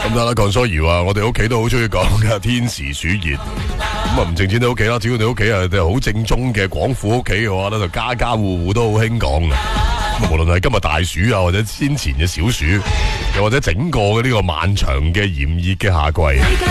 咁得啦，鄺疏儀話我哋屋企都好中意講嘅天時暑熱。咁啊唔淨止你屋企啦，只要你屋企係好正宗嘅廣府屋企嘅話咧，就家家戶戶都好興講嘅。無論係今日大暑啊，或者先前嘅小暑，又或者整個嘅呢個漫長嘅炎熱嘅夏季。